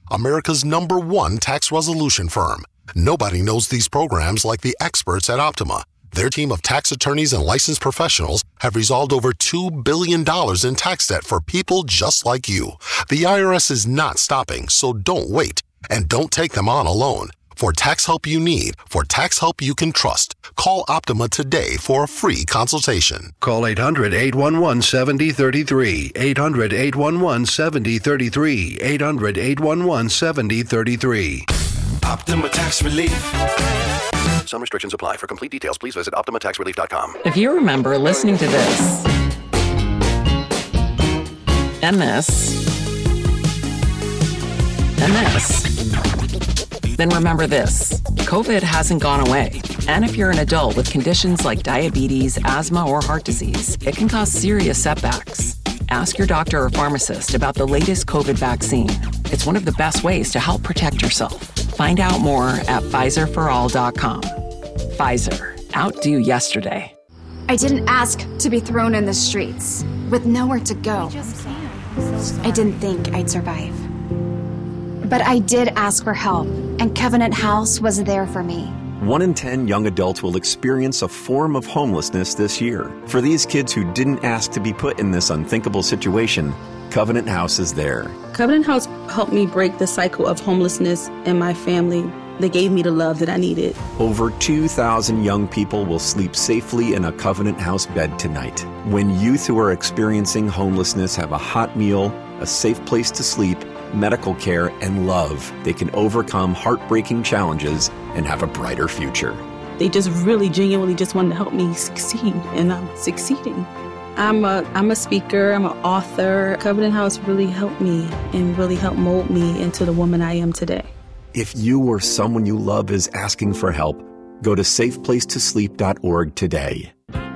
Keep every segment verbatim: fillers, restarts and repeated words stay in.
America's number one tax resolution firm. Nobody knows these programs like the experts at Optima. Their team of tax attorneys and licensed professionals have resolved over two billion dollars in tax debt for people just like you. The I R S is not stopping, so don't wait. And don't take them on alone. For tax help you need, for tax help you can trust, call Optima today for a free consultation. Call eight hundred, eight one one, seven zero three three, eight hundred, eight one one, seven zero three three, eight hundred, eight one one, seven zero three three. Optima Tax Relief. Some restrictions apply. For complete details, please visit Optima Tax Relief dot com. If you remember listening to this and this and this, then remember this. COVID hasn't gone away. And if you're an adult with conditions like diabetes, asthma, or heart disease, it can cause serious setbacks. Ask your doctor or pharmacist about the latest COVID vaccine. It's one of the best ways to help protect yourself. Find out more at Pfizer for all dot com. Pfizer. Outdo yesterday. I didn't ask to be thrown in the streets with nowhere to go. I didn't think I'd survive. But I did ask for help, and Covenant House was there for me. One in ten young adults will experience a form of homelessness this year. For these kids who didn't ask to be put in this unthinkable situation, Covenant House is there. Covenant House helped me break the cycle of homelessness in my family. They gave me the love that I needed. Over two thousand young people will sleep safely in a Covenant House bed tonight. When youth who are experiencing homelessness have a hot meal, a safe place to sleep, medical care, and love, they can overcome heartbreaking challenges and have a brighter future. They just really genuinely just wanted to help me succeed, and I'm succeeding. I'm a, I'm a speaker, I'm an author. Covenant House really helped me and really helped mold me into the woman I am today. If you or someone you love is asking for help, go to safe place to sleep dot org today.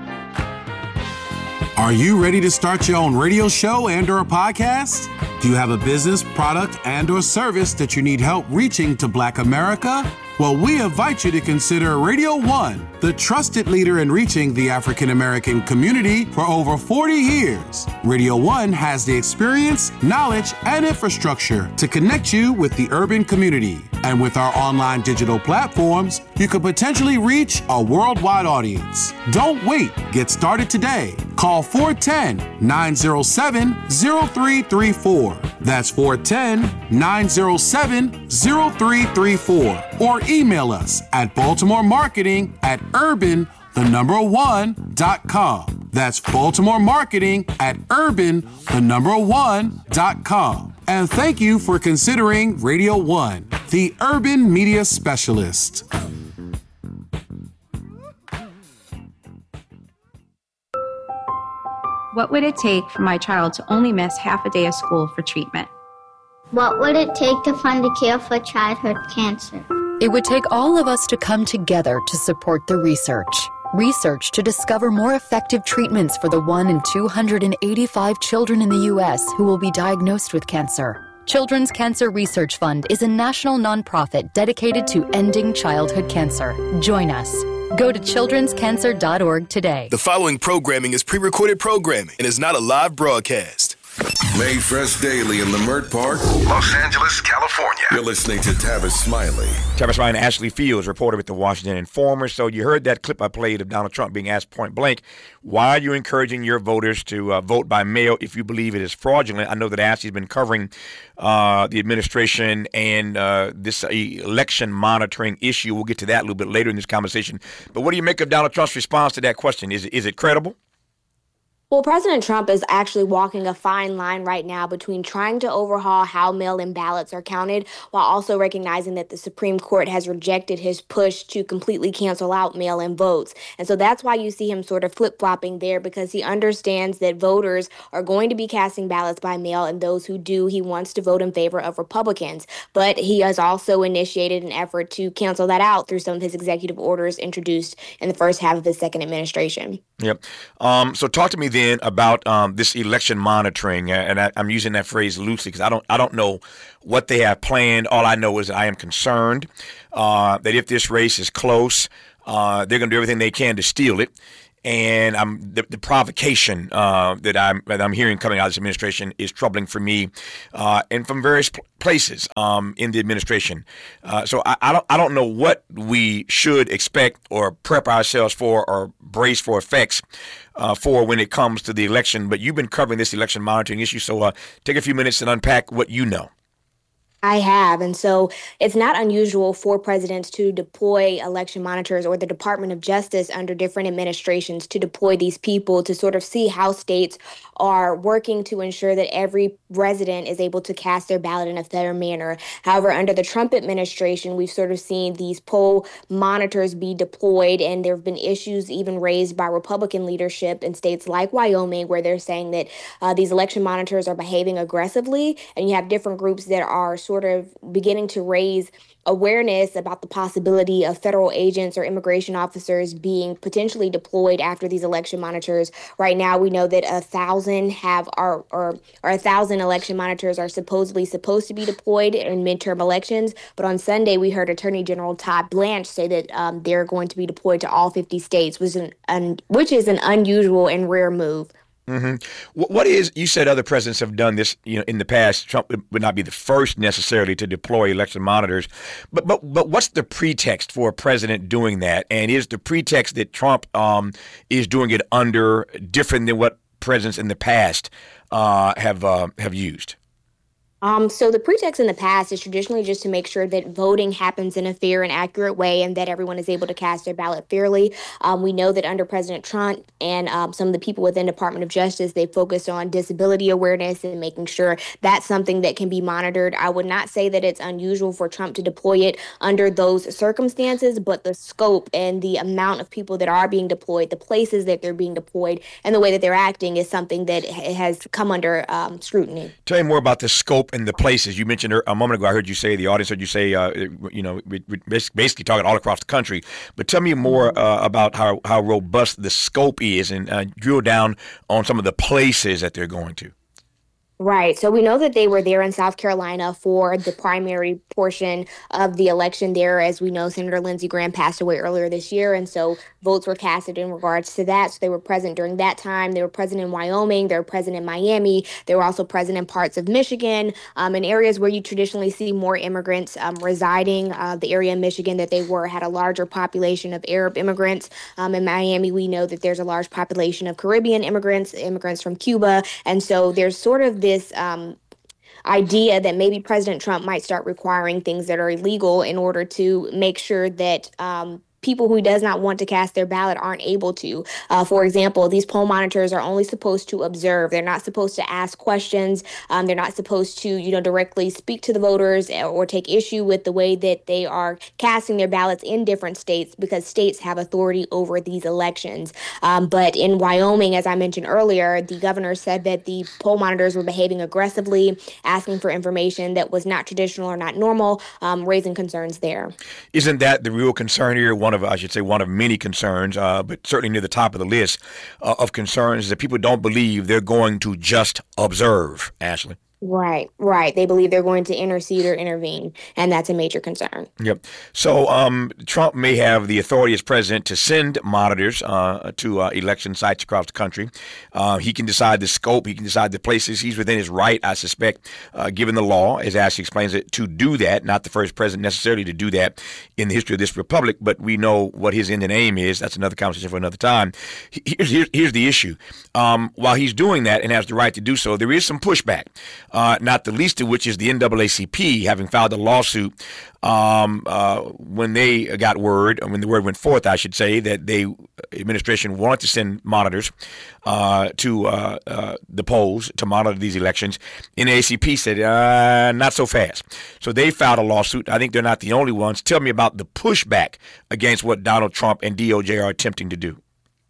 Are you ready to start your own radio show and or a podcast? Do you have a business, product, and or service that you need help reaching to Black America? Well, we invite you to consider Radio One, the trusted leader in reaching the African American community for over forty years. Radio One has the experience, knowledge, and infrastructure to connect you with the urban community. And with our online digital platforms, you could potentially reach a worldwide audience. Don't wait. Get started today. Call four one zero, nine zero seven, zero three three four. That's four one zero, nine zero seven, zero three three four. Or email us at Baltimore Marketing at urban, the number one, dot com. That's Baltimore Marketing at urban, the number one, dot com. And thank you for considering Radio One, the urban media specialist. What would it take for my child to only miss half a day of school for treatment? What would it take to fund the cure for childhood cancer? It would take all of us to come together to support the research. Research to discover more effective treatments for the one in two hundred eighty-five children in the U S who will be diagnosed with cancer. Children's Cancer Research Fund is a national nonprofit dedicated to ending childhood cancer. Join us. Go to children's cancer dot org today. The following programming is pre-recorded programming and is not a live broadcast. Made fresh daily in Leimert Park, Los Angeles, California. You're listening to Tavis Smiley. Tavis Smiley and Ashley Fields, reporter with the Washington Informer. So you heard that clip I played of Donald Trump being asked point blank, why are you encouraging your voters to uh, vote by mail if you believe it is fraudulent? I know that Ashley's been covering uh, the administration and uh, this election monitoring issue. We'll get to that a little bit later in this conversation. But what do you make of Donald Trump's response to that question? Is it, is it credible? Well, President Trump is actually walking a fine line right now between trying to overhaul how mail-in ballots are counted while also recognizing that the Supreme Court has rejected his push to completely cancel out mail-in votes. And so that's why you see him sort of flip-flopping there, because he understands that voters are going to be casting ballots by mail, and those who do, he wants to vote in favor of Republicans. But he has also initiated an effort to cancel that out through some of his executive orders introduced in the first half of his second administration. Yep. Um, so talk to me then about um, this election monitoring, and I, I'm using that phrase loosely because I don't I don't know what they have planned. All I know is that I am concerned uh, that if this race is close, uh, they're going to do everything they can to steal it. and I'm the, the provocation uh, that I'm that I'm hearing coming out of this administration is troubling for me, uh, and from various pl- places um, in the administration. Uh, so I, I don't I don't know what we should expect or prep ourselves for or brace for effects uh, for when it comes to the election. But you've been covering this election monitoring issue, so uh, take a few minutes and unpack what you know. I have. And so it's not unusual for presidents to deploy election monitors or the Department of Justice under different administrations to deploy these people to sort of see how states are working to ensure that every resident is able to cast their ballot in a fair manner. However, under the Trump administration, we've sort of seen these poll monitors be deployed, and there have been issues even raised by Republican leadership in states like Wyoming, where they're saying that uh, these election monitors are behaving aggressively, and you have different groups that are sort of beginning to raise awareness about the possibility of federal agents or immigration officers being potentially deployed after these election monitors. Right now, we know that a thousand have are or or a thousand election monitors are supposedly supposed to be deployed in midterm elections. But on Sunday, we heard Attorney General Todd Blanche say that um, they're going to be deployed to all fifty states, which is an, un, which is an unusual and rare move. Mm-hmm. What is, you said other presidents have done this, you know, in the past. Trump would not be the first necessarily to deploy election monitors, but but but what's the pretext for a president doing that? And is the pretext that Trump um, is doing it under different than what presidents in the past uh, have uh, have used? Um, so the pretext in the past is traditionally just to make sure that voting happens in a fair and accurate way and that everyone is able to cast their ballot fairly. Um, we know that under President Trump and um, some of the people within Department of Justice, they focused on disability awareness and making sure that's something that can be monitored. I would not say that it's unusual for Trump to deploy it under those circumstances, but the scope and the amount of people that are being deployed, the places that they're being deployed, and the way that they're acting is something that has come under um, scrutiny. Tell me more about the scope and the places. You mentioned a moment ago, I heard you say, the audience heard you say, uh, you know, we, we basically talking all across the country. But tell me more uh, about how, how robust the scope is, and uh, drill down on some of the places that they're going to. Right. So we know that they were there in South Carolina for the primary portion of the election there. As we know, Senator Lindsey Graham passed away earlier this year, and so votes were casted in regards to that. So they were present during that time. They were present in Wyoming. They were present in Miami. They were also present in parts of Michigan, um, in areas where you traditionally see more immigrants um, residing. Uh, the area in Michigan that they were had a larger population of Arab immigrants. Um, in Miami, we know that there's a large population of Caribbean immigrants, immigrants from Cuba. And so there's sort of this This um, idea that maybe President Trump might start requiring things that are illegal in order to make sure that um, people who does not want to cast their ballot aren't able to. Uh, for example, these poll monitors are only supposed to observe. They're not supposed to ask questions. Um, they're not supposed to, you know, directly speak to the voters or take issue with the way that they are casting their ballots in different states, because states have authority over these elections. Um, but in Wyoming, as I mentioned earlier, the governor said that the poll monitors were behaving aggressively, asking for information that was not traditional or not normal, um, raising concerns there. Isn't that the real concern here? One of, I should say, one of many concerns, uh, but certainly near the top of the list uh, of concerns is that people don't believe they're going to just observe, Ashley. Right, right. They believe they're going to intercede or intervene, and that's a major concern. Yep. So um, Trump may have the authority as president to send monitors uh, to uh, election sites across the country. Uh, he can decide the scope. He can decide the places. He's within his right, I suspect, uh, given the law, as Ashley explains it, to do that. Not the first president necessarily to do that in the history of this republic, but we know what his end and aim is. That's another conversation for another time. Here's, here's, here's the issue. Um, while he's doing that and has the right to do so, there is some pushback. Uh, not the least of which is the N double A C P having filed a lawsuit um, uh, when they got word, when the word went forth, I should say, that the administration wanted to send monitors uh, to uh, uh, the polls to monitor these elections. N double A C P said, uh, not so fast. So they filed a lawsuit. I think they're not the only ones. Tell me about the pushback against what Donald Trump and D O J are attempting to do.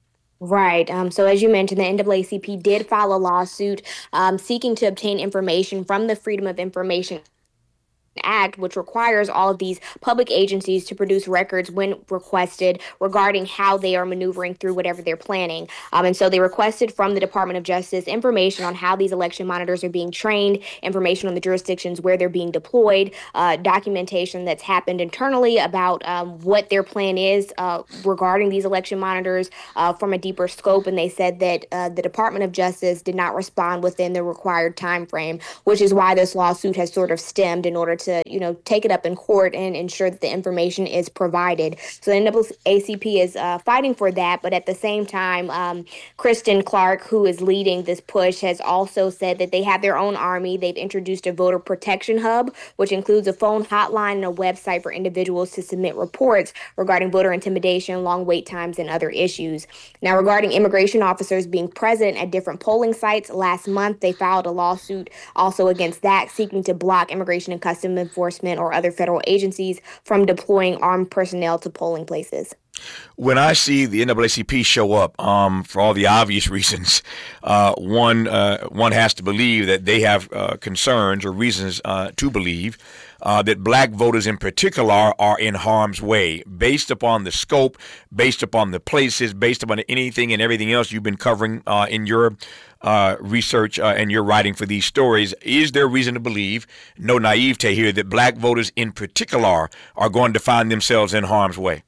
Right. Um, so as you mentioned, the N double A C P did file a lawsuit um, seeking to obtain information from the Freedom of Information Act, which requires all of these public agencies to produce records when requested regarding how they are maneuvering through whatever they're planning. Um, and so they requested from the Department of Justice information on how these election monitors are being trained, information on the jurisdictions where they're being deployed, uh, documentation that's happened internally about um, what their plan is uh, regarding these election monitors uh, from a deeper scope. And they said that uh, the Department of Justice did not respond within the required time frame, which is why this lawsuit has sort of stemmed in order to to, you know, take it up in court and ensure that the information is provided. So the N double A C P is uh, fighting for that, but at the same time, um, Kristen Clark, who is leading this push, has also said that they have their own army. They've introduced a voter protection hub, which includes a phone hotline and a website for individuals to submit reports regarding voter intimidation, long wait times, and other issues. Now, regarding immigration officers being present at different polling sites, last month they filed a lawsuit also against that, seeking to block immigration and customs enforcement or other federal agencies from deploying armed personnel to polling places. When I see the N double A C P show up, um, for all the obvious reasons, uh, one uh, one has to believe that they have uh, concerns or reasons uh, to believe uh, that black voters in particular are in harm's way, based upon the scope, based upon the places, based upon anything and everything else you've been covering uh, in your uh, research uh, and your writing for these stories. Is there reason to believe, no naivete here, that black voters in particular are going to find themselves in harm's way?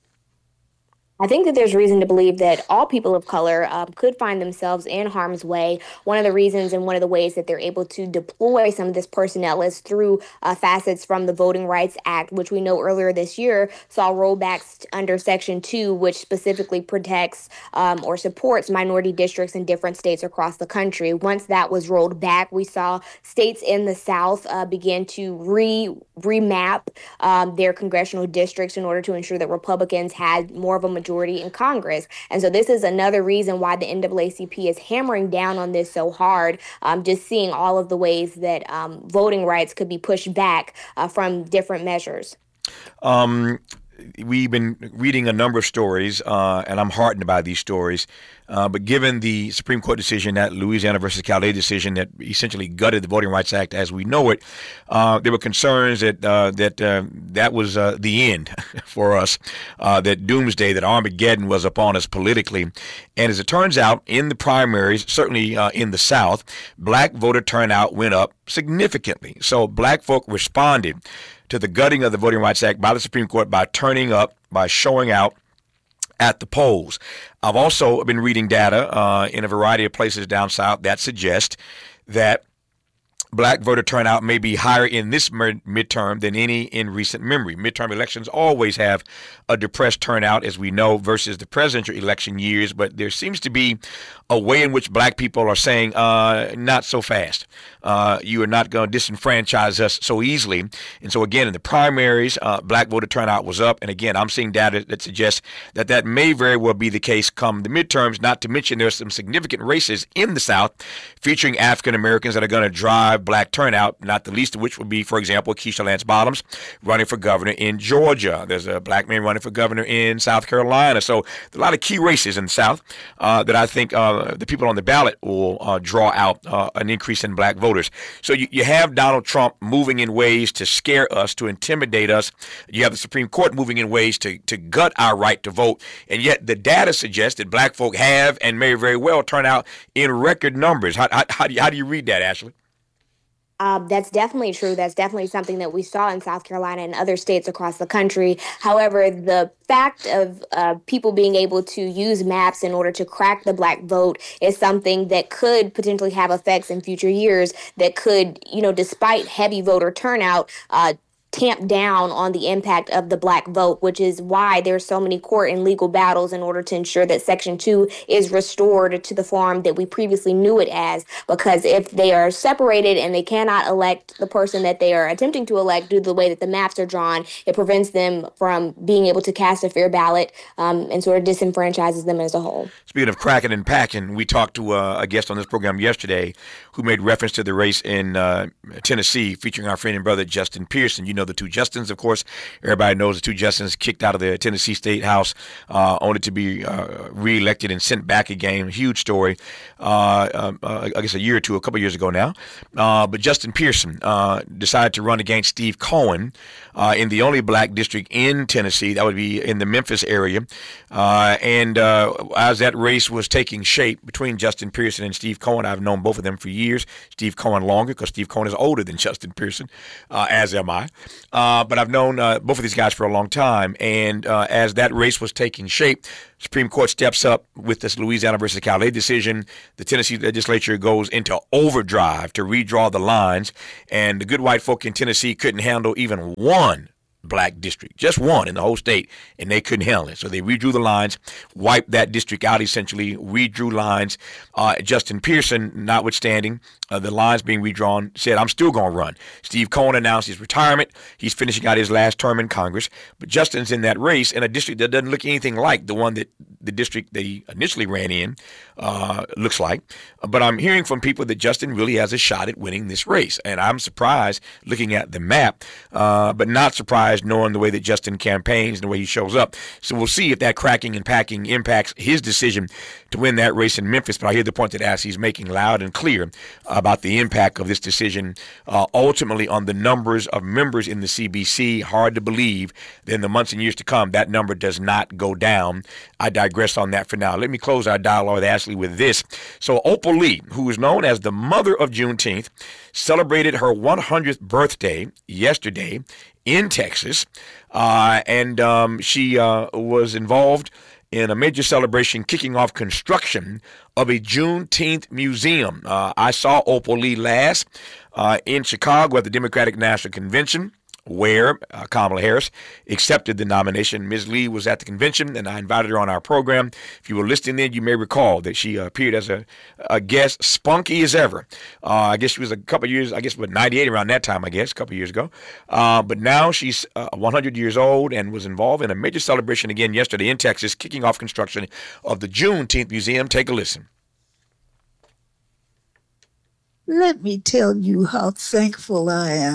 I think that there's reason to believe that all people of color um, could find themselves in harm's way. One of the reasons and one of the ways that they're able to deploy some of this personnel is through uh, facets from the Voting Rights Act, which we know earlier this year saw rollbacks under Section two, which specifically protects um, or supports minority districts in different states across the country. Once that was rolled back, we saw states in the South uh, begin to re remap um, their congressional districts in order to ensure that Republicans had more of a majority majority in Congress. And so this is another reason why the N double A C P is hammering down on this so hard, um, just seeing all of the ways that um, voting rights could be pushed back uh, from different measures. Um, we've been reading a number of stories, uh, and I'm heartened by these stories. Uh, but given the Supreme Court decision, that Louisiana versus Calais decision that essentially gutted the Voting Rights Act as we know it, uh, there were concerns that uh, that uh, that was uh, the end for us, uh, that doomsday, that Armageddon was upon us politically. And as it turns out, in the primaries, certainly uh, in the South, black voter turnout went up significantly. So black folk responded to the gutting of the Voting Rights Act by the Supreme Court by turning up, by showing out at the polls. I've also been reading data uh, in a variety of places down south that suggest that black voter turnout may be higher in this midterm than any in recent memory. Midterm elections always have a depressed turnout, as we know, versus the presidential election years, but there seems to be a way in which black people are saying, uh, not so fast. Uh, you are not going to disenfranchise us so easily. And so, again, in the primaries, uh, black voter turnout was up. And again, I'm seeing data that suggests that that may very well be the case come the midterms, not to mention there's some significant races in the South featuring African Americans that are going to drive black turnout, not the least of which would be, for example, Keisha Lance Bottoms running for governor in Georgia. There's a black man running for governor in South Carolina. So there's a lot of key races in the South uh, that I think uh, the people on the ballot will uh, draw out uh, an increase in black voters. So you, you have Donald Trump moving in ways to scare us, to intimidate us. You have the Supreme Court moving in ways to, to gut our right to vote. And yet the data suggests that black folk have and may very well turn out in record numbers. How, how, how, do, you, how do you read that, Ashley? Um, that's definitely true. That's definitely something that we saw in South Carolina and other states across the country. However, the fact of uh, people being able to use maps in order to crack the black vote is something that could potentially have effects in future years that could, you know, despite heavy voter turnout, uh, tamp down on the impact of the black vote, which is why there's so many court and legal battles in order to ensure that Section two is restored to the form that we previously knew it as. Because if they are separated and they cannot elect the person that they are attempting to elect due to the way that the maps are drawn, it prevents them from being able to cast a fair ballot um, and sort of disenfranchises them as a whole. Speaking of cracking and packing, we talked to uh, a guest on this program yesterday who made reference to the race in uh, Tennessee featuring our friend and brother Justin Pearson. You know of the two Justins, of course. Everybody knows the two Justins kicked out of the Tennessee State House, uh, only to be uh, reelected and sent back again. Huge story, uh, um, uh, I guess a year or two, a couple years ago now. Uh, but Justin Pearson uh, decided to run against Steve Cohen uh, in the only black district in Tennessee. That would be in the Memphis area. Uh, and uh, as that race was taking shape between Justin Pearson and Steve Cohen, I've known both of them for years. Steve Cohen longer because Steve Cohen is older than Justin Pearson, uh, as am I. Uh, but I've known uh, both of these guys for a long time. And uh, as that race was taking shape, Supreme Court steps up with this Louisiana versus Calais decision. The Tennessee legislature goes into overdrive to redraw the lines, and the good white folk in Tennessee couldn't handle even one black district, just one in the whole state, and they couldn't handle it. So they redrew the lines, wiped that district out essentially, redrew lines. Uh, Justin Pearson, notwithstanding uh, the lines being redrawn, said, I'm still going to run. Steve Cohen announced his retirement. He's finishing out his last term in Congress. But Justin's in that race in a district that doesn't look anything like the one that the district that he initially ran in uh, looks like. But I'm hearing from people that Justin really has a shot at winning this race. And I'm surprised looking at the map, uh, but not surprised knowing the way that Justin campaigns and the way he shows up. So we'll see if that cracking and packing impacts his decision to win that race in Memphis. But I hear the point that as he's making loud and clear about the impact of this decision uh, ultimately on the numbers of members in the C B C. Hard to believe that in the months and years to come, that number does not go down. I digress on that for now. Let me close our dialogue with Ashley with this. So Opal Lee, who is known as the mother of Juneteenth, celebrated her one hundredth birthday yesterday in Texas, uh, and um, she uh, was involved in a major celebration kicking off construction of a Juneteenth museum. Uh, I saw Opal Lee last uh, in Chicago at the Democratic National Convention, where uh, Kamala Harris accepted the nomination. Miz Lee was at the convention, and I invited her on our program. If you were listening then, you may recall that she uh, appeared as a, a guest, spunky as ever. Uh, I guess she was a couple years, I guess, what, ninety-eight around that time, I guess, a couple years ago. Uh, but now she's uh, one hundred years old and was involved in a major celebration again yesterday in Texas, kicking off construction of the Juneteenth Museum. Take a listen. Let me tell you how thankful I am